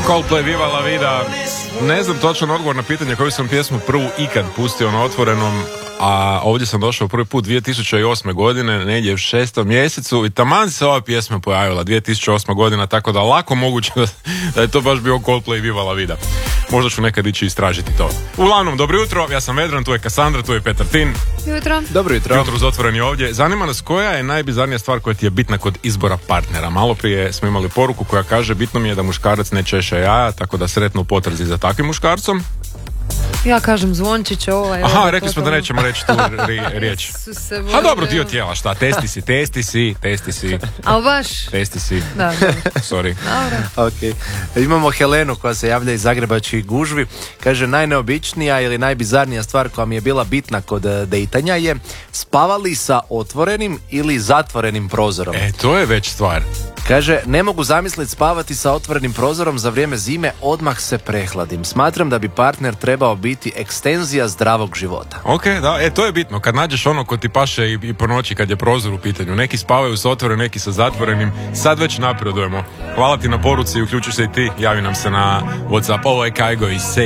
Coldplay, Viva la Vida. Ne znam točan odgovor na pitanje koju sam pjesmu prvu ikad pustio na Otvorenom, a ovdje sam došao prvi put 2008. godine, negdje u 6. mjesecu, i taman se ova pjesma pojavila 2008. godina, tako da lako moguće da je to baš bio Coldplay, Viva la Vida. Možda ću nekad ići istražiti to. Uglavnom, dobro jutro, ja sam Vedran, tu je Kasandra, tu je Petar Tin. Jutro. Dobro jutro. Jutro uz Otvoreni ovdje. Zanima nas koja je najbizarnija stvar koja ti je bitna kod izbora partnera. Malo prije smo imali poruku koja kaže: bitno mi je da muškarac ne češe jaja, tako da sretno u potrazi za takvim muškarcom. Ja kažem zvončiće ovaj. Aha, rekli smo da nećemo reći tu riječ. A dobro, dio tijela, šta? Testi si. A baš? Testi si. Da. Sorry. Okay. Imamo Helenu koja se javlja iz zagrebačkih gužvi. Kaže, najneobičnija ili najbizarnija stvar koja mi je bila bitna kod dejtanja je spavali sa otvorenim ili zatvorenim prozorom. To je već stvar. Kaže, ne mogu zamisliti spavati sa otvorenim prozorom za vrijeme zime, odmah se prehladim. Smatram da bi partner trebao biti ekstenzija zdravog života. Ok, da, to je bitno. Kad nađeš ono ko ti paše i po noći kad je prozor u pitanju. Neki spavaju sa otvorenim, neki sa zatvorenim. Sad već napredujemo. Hvala ti na poruci, uključuj se i ti. Javi nam se na WhatsApp. Ovo je Kaigo iz